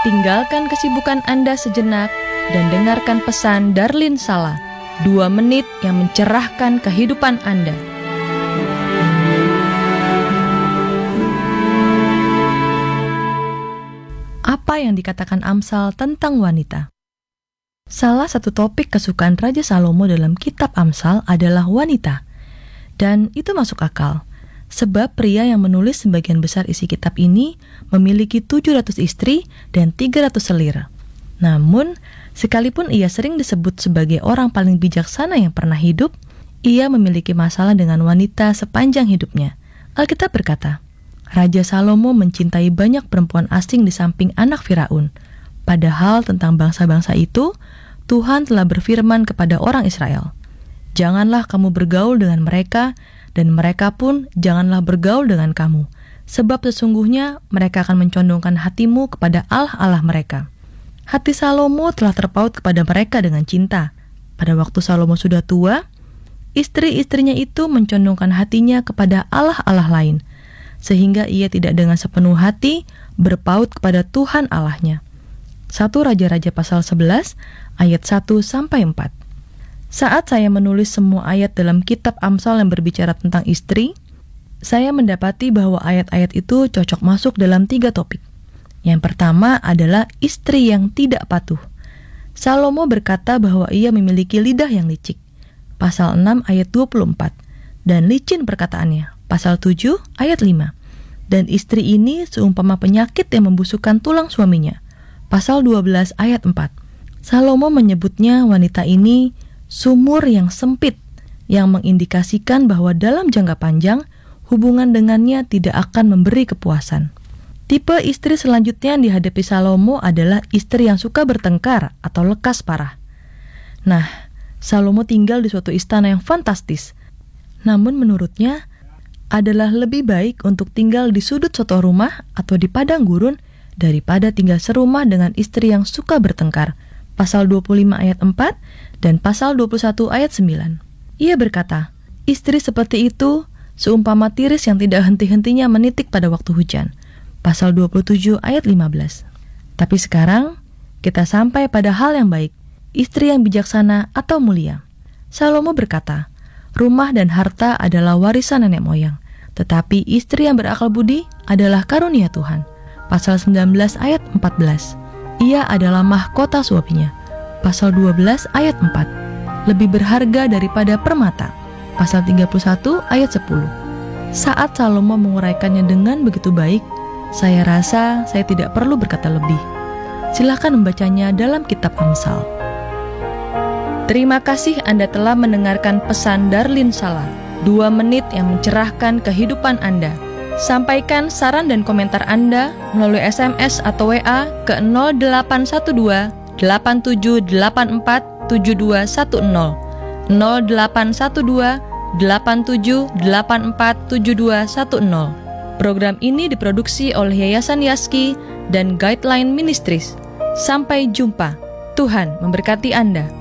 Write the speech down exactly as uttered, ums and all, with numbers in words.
tinggalkan kesibukan Anda sejenak dan dengarkan pesan Darlin Sala, dua menit yang mencerahkan kehidupan Anda. Apa yang dikatakan Amsal tentang wanita? Salah satu topik kesukaan Raja Salomo dalam kitab Amsal adalah wanita. Dan itu masuk akal, sebab pria yang menulis sebagian besar isi kitab ini memiliki tujuh ratus istri dan tiga ratus selir. Namun, sekalipun ia sering disebut sebagai orang paling bijaksana yang pernah hidup, ia memiliki masalah dengan wanita sepanjang hidupnya. Alkitab berkata, Raja Salomo mencintai banyak perempuan asing di samping anak Firaun. Padahal tentang bangsa-bangsa itu, Tuhan telah berfirman kepada orang Israel, "Janganlah kamu bergaul dengan mereka, dan mereka pun janganlah bergaul dengan kamu, sebab sesungguhnya mereka akan mencondongkan hatimu kepada allah-allah mereka." Hati Salomo telah terpaut kepada mereka dengan cinta. Pada waktu Salomo sudah tua, istri-istrinya itu mencondongkan hatinya kepada allah-allah lain, sehingga ia tidak dengan sepenuh hati berpaut kepada Tuhan Allahnya. satu Raja-Raja pasal sebelas ayat satu sampai empat. Saat saya menulis semua ayat dalam kitab Amsal yang berbicara tentang istri, saya mendapati bahwa ayat-ayat itu cocok masuk dalam tiga topik. Yang pertama adalah istri yang tidak patuh. Salomo berkata bahwa ia memiliki lidah yang licik. Pasal enam ayat dua puluh empat. Dan licin perkataannya. Pasal tujuh ayat lima. Dan istri ini seumpama penyakit yang membusukkan tulang suaminya. Pasal dua belas ayat empat. Salomo menyebutnya wanita ini sumur yang sempit, yang mengindikasikan bahwa dalam jangka panjang, hubungan dengannya tidak akan memberi kepuasan. Tipe istri selanjutnya yang dihadapi Salomo adalah istri yang suka bertengkar atau lekas parah. Nah, Salomo tinggal di suatu istana yang fantastis. Namun menurutnya, adalah lebih baik untuk tinggal di sudut suatu rumah atau di padang gurun daripada tinggal serumah dengan istri yang suka bertengkar. Pasal dua puluh lima ayat empat dan pasal dua puluh satu ayat sembilan. Ia berkata, istri seperti itu seumpama tiris yang tidak henti-hentinya menitik pada waktu hujan. Pasal dua puluh tujuh ayat lima belas. Tapi sekarang, kita sampai pada hal yang baik, istri yang bijaksana atau mulia. Salomo berkata, rumah dan harta adalah warisan nenek moyang, tetapi istri yang berakal budi adalah karunia Tuhan. Pasal sembilan belas ayat empat belas. Ia adalah mahkota suaminya. Pasal dua belas ayat empat. Lebih berharga daripada permata. Pasal tiga puluh satu ayat sepuluh. Saat Salomo menguraikannya dengan begitu baik, saya rasa saya tidak perlu berkata lebih. Silakan membacanya dalam kitab Amsal. Terima kasih Anda telah mendengarkan pesan Darlin Sala, dua menit yang mencerahkan kehidupan Anda. Sampaikan saran dan komentar Anda melalui S M S atau W A ke nol delapan satu dua delapan tujuh delapan empat tujuh dua satu nol nol delapan satu dua delapan tujuh delapan empat tujuh dua satu nol. Program ini diproduksi oleh Yayasan Yaski dan Guideline Ministries. Sampai jumpa. Tuhan memberkati Anda.